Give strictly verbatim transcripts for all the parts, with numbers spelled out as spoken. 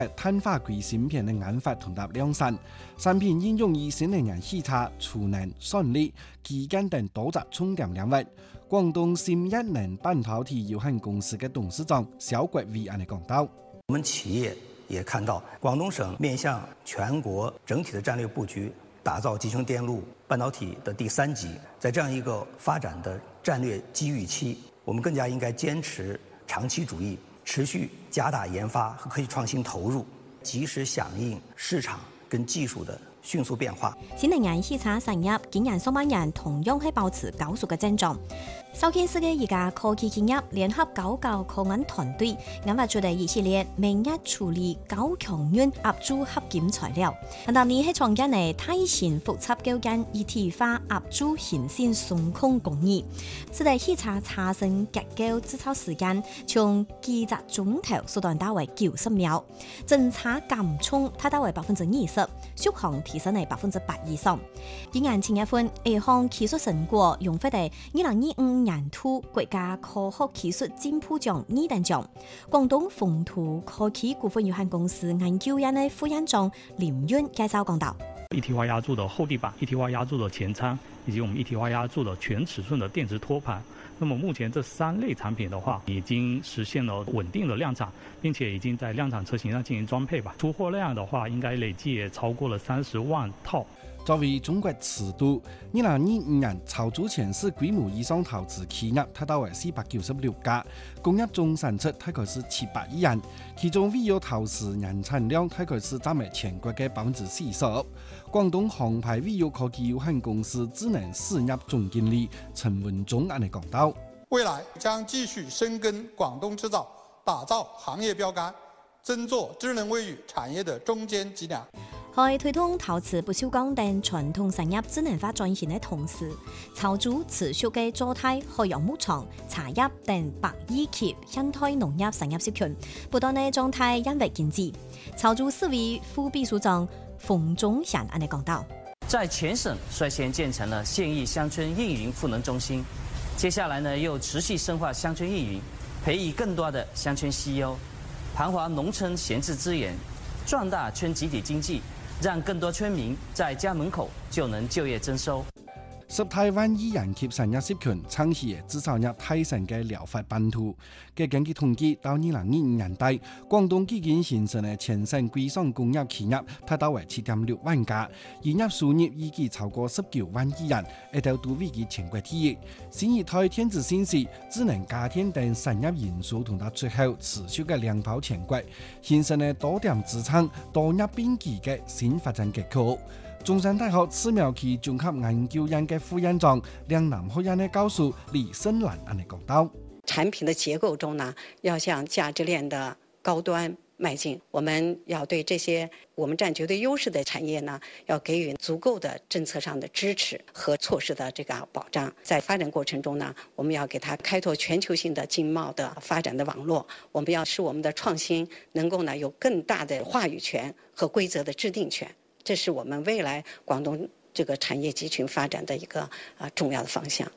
碳化硅芯片的研發同埋量產，產品應用於新能源汽車、儲能、算力、基建等多個重點領域。廣東新一能半導體有限公司嘅董事長蕭國偉安尼講到： 我們企業也看到廣東省面向全國整體的戰略佈局，打造集成電路半導體的第三級，在這樣一個發展的戰略機遇期，我們更加應該堅持長期主義。持續加大研發和科技創新投入，及時響應市場跟技術的迅速變化。 新能源汽車產業今年上半年同樣係保持高速嘅增長。首件事嘅一家科技企業聯合九個科研團隊研發出嚟一系列免疫處理高強韌壓鑄合金材料，但呢係創建嘅大型複雜構件一體化壓鑄顯線送控工藝，使得汽車產生結構製造時間從幾個鐘頭縮短到為九十秒，整車減重達到為百分之二十，續航提升係百分之百以上。今年前一份呢項技術成果用喺第二零二五年度國家科學技術進步獎二等獎，廣東豐圖科技股份有限公司研究院的副院長林淵介紹講到： 一體化壓鑄的後地板、一體化壓鑄的前艙，以及我們一體化壓鑄的全尺寸的電池托盤。那麼目前這三類產品的話，已經實現了穩定的量產，並且已經在量產車型上進行裝配吧。出貨量的話，應該累計也超過了三十萬套。 作為中國尺度，二零二五年籌組全市規模以上投資企業達到為四百九十六家，工業總產出大概是七百億元，其中 V U 投資年產量大概是佔為全國嘅百分之四十。廣東航牌 V U 科技有限公司智能事業總經理陳文忠安尼講到： 未來將繼續深耕廣東製造，打造行業標杆，爭做智能衛浴產業的中堅脊梁。 喺推動陶瓷不鏽鋼等傳統產業智能化轉型的同時，籌組持續嘅做態海洋牧場、茶葉等百億級現代農業產業集團，不斷嘅狀態引為經濟。籌組市委副秘書長馮忠祥安尼講到： 在全省率先建成了縣域鄉村運營賦能中心，接下來呢又持續深化鄉村運營，培育更多的鄉村 C E O， 盤活農村閒置資源，壯大村集體經濟，讓更多村民在家門口就能就業增收。 十台灣依人及產業集團撐起嘅製造業提升嘅療法版圖。嘅根據統計，到二零二五年底，廣東已經形成嘅全省規上工業企業達到為七點六萬家，營業收入已經超過十九萬億元，一度都位居全國第一。新一代電子信息、智能家電等產業因素同埋出口持續嘅領跑全國，形成嘅多點資產、多業並舉嘅新發展結構。中山大學寺廟區綜合研究院嘅副院長嶺南學院嘅教授李勝蘭安尼講到： 產品的結構中呢，要向價值鏈的高端邁進。我們要對這些我們佔絕對優勢的產業呢，要給予足夠的政策上的支持和措施的這個保障。在發展過程中呢，我們要給它開拓全球性的經貿的發展的網絡。我們要使我們的創新能夠呢有更大的話語權和規則的制定權。這是我們未來廣東這個產業集群發展的一個啊重要的方向。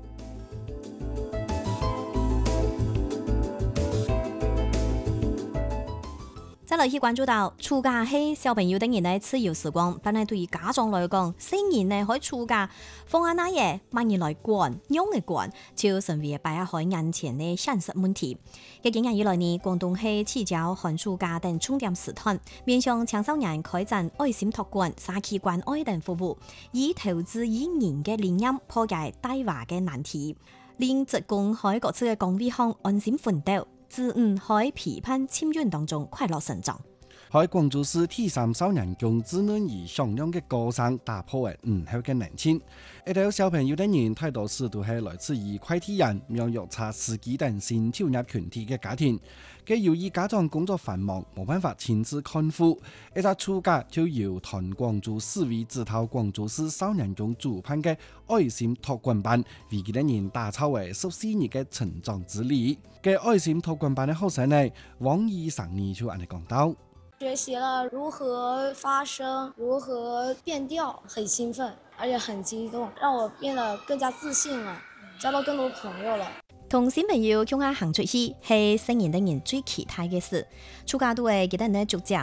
再來去關注到，暑假係小朋友等人嘅自由時光，但係對於家長來講，雖然呢可以暑假放下那嘢，萬人來管，用嘅管，就成為擺喺眼前嘅現實問題。嘅幾年以來呢，廣東係聚焦寒暑假等重點時段，面向青少年開展愛心託管、社區關愛等服務，以投資以人嘅理念破解大話嘅難題，令職工喺各自嘅崗位上安心奮鬥。自五喺批判簽運當中快樂成長。 喺廣州市第三少年宮智能儀響亮嘅歌聲打破嘅午後嘅冷清，一到小朋友的人太多時都係來自於快遞員、苗藥茶司機等新跳入群體嘅家庭。嘅由於家長工作繁忙，冇辦法親自看護，一個暑假就由團廣州市委指導廣州市少年宮主辦嘅愛心託管班，為佢哋人打造為十四日嘅成長之旅。嘅愛心託管班嘅學生呢，王醫生呢就安尼講到： 學習了如何發聲，如何變調，很興奮，而且很激動，讓我變得更加自信了，交到更多朋友了。 同小朋友共下行出去，係成年的人最期待嘅事。暑假都會記得呢逐漸